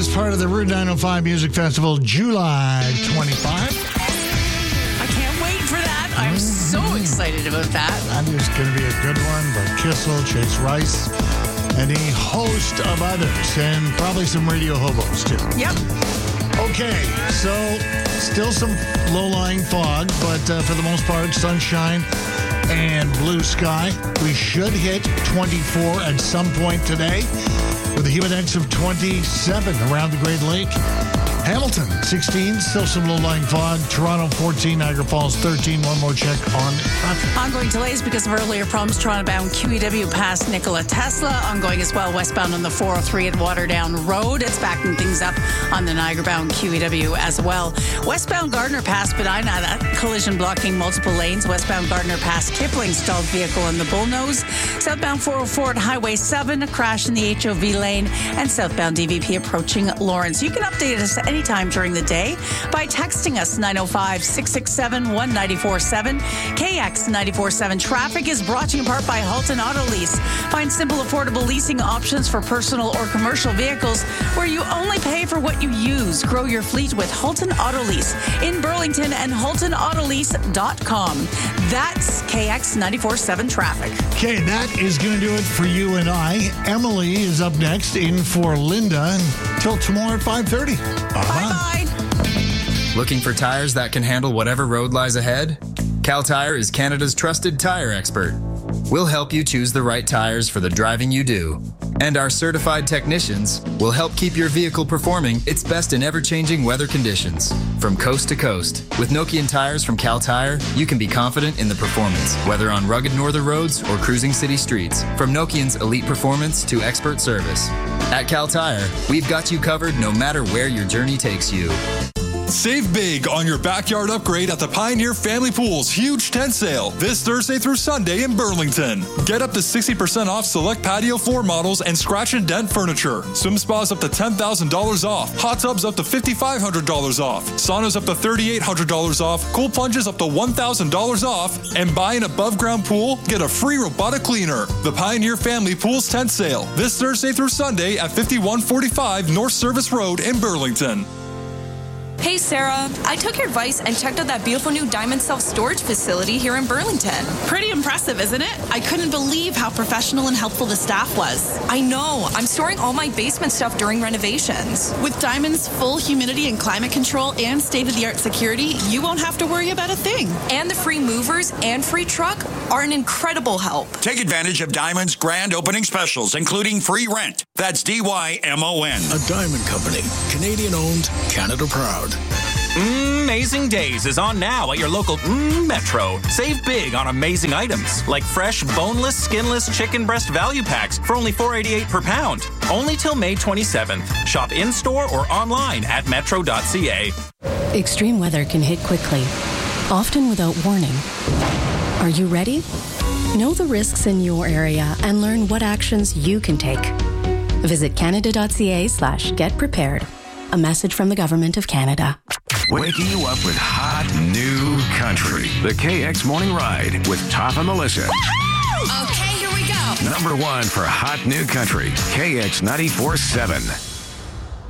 is part of the Route 905 Music Festival, July 25. I can't wait for that. I'm so excited about that. That is going to be a good one. But Kissel, Chase Rice, and a host of others, and probably some radio hobos, too. Yep. Okay, so still some low-lying fog, but for the most part, sunshine and blue sky. We should hit 24 at some point today with a humid index of 27 around the Great Lake. Hamilton, 16, still some low-lying fog. Toronto, 14, Niagara Falls, 13. One more check on traffic. Ongoing delays because of earlier problems. Toronto-bound QEW past Nikola Tesla. Ongoing as well westbound on the 403 at Waterdown Road. It's backing things up on the Niagara-bound QEW as well. Westbound Gardner past Spadina. That collision blocking multiple lanes. Westbound Gardner past Kipling. Stalled vehicle in the Bullnose. Southbound 404 at Highway 7. A crash in the HOV lane. And southbound DVP approaching Lawrence. You can update us anytime during the day by texting us 905-667-1947. KX 94.7 Traffic is brought to you in part by Halton Auto Lease. Find simple, affordable leasing options for personal or commercial vehicles where you only pay for what you use. Grow your fleet with Halton Auto Lease in Burlington and HaltonAutolease.com. That's KX 94.7 Traffic. Okay, that is going to do it for you and I. Emily is up next in for Linda until tomorrow at 5:30. Bye-bye. Looking for tires that can handle whatever road lies ahead? Cal Tire is Canada's trusted tire expert. We'll help you choose the right tires for the driving you do. And our certified technicians will help keep your vehicle performing its best in ever-changing weather conditions. From coast to coast, with Nokian tires from Cal Tire, you can be confident in the performance, whether on rugged northern roads or cruising city streets. From Nokian's elite performance to expert service. At Cal Tire, we've got you covered no matter where your journey takes you. Save big on your backyard upgrade at the Pioneer Family Pool's huge tent sale this Thursday through Sunday in Burlington. Get up to 60% off select patio floor models and scratch and dent furniture. Swim spas up to $10,000 off. Hot tubs up to $5,500 off. Saunas up to $3,800 off. Cool plunges up to $1,000 off. And buy an above ground pool, get a free robotic cleaner. The Pioneer Family Pool's tent sale this Thursday through Sunday at 5145 North Service Road in Burlington. Hey, Sarah. I took your advice and checked out that beautiful new Diamond self-storage facility here in Burlington. Pretty impressive, isn't it? I couldn't believe how professional and helpful the staff was. I know. I'm storing all my basement stuff during renovations. With Diamond's full humidity and climate control and state-of-the-art security, you won't have to worry about a thing. And the free movers and free truck are an incredible help. Take advantage of Diamond's grand opening specials, including free rent. That's DYMON. A Diamond Company. Canadian-owned, Canada-proud. Amazing Days is on now at your local Metro. Save big on amazing items like fresh, boneless, skinless chicken breast value packs for only $4.88 per pound. Only till May 27th. Shop in-store or online at metro.ca. Extreme weather can hit quickly, often without warning. Are you ready? Know the risks in your area and learn what actions you can take. Visit canada.ca/getprepared. A message from the Government of Canada. Waking you up with hot new country. The KX Morning Ride with Top and Melissa. Woohoo! Okay, here we go. Number one for hot new country. KX 94.7.